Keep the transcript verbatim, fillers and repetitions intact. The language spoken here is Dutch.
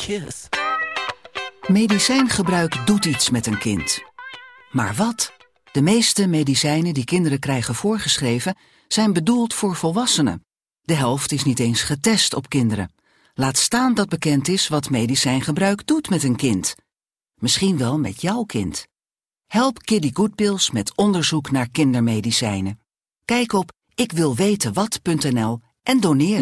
kiss. Medicijngebruik doet iets met een kind. Maar wat? De meeste medicijnen die kinderen krijgen voorgeschreven zijn bedoeld voor volwassenen. De helft is niet eens getest op kinderen. Laat staan dat bekend is wat medicijngebruik doet met een kind. Misschien wel met jouw kind. Help Kiddy Goodpills met onderzoek naar kindermedicijnen. Kijk op ik wil weten wat punt n l en doneer.